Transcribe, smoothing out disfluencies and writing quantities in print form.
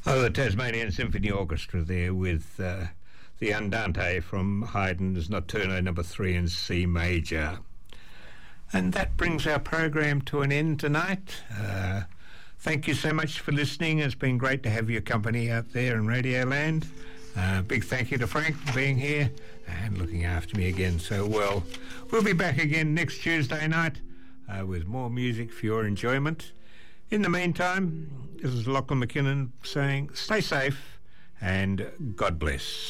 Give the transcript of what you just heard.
Oh, the Tasmanian Symphony Orchestra there with the Andante from Haydn's Notturno No. 3 in C major. And that brings our program to an end tonight. Thank you so much for listening. It's been great to have your company out there in Radio Land. Big thank you to Frank for being here and looking after me again so well. We'll be back again next Tuesday night with more music for your enjoyment. In the meantime, this is Lachlan McKinnon saying stay safe and God bless.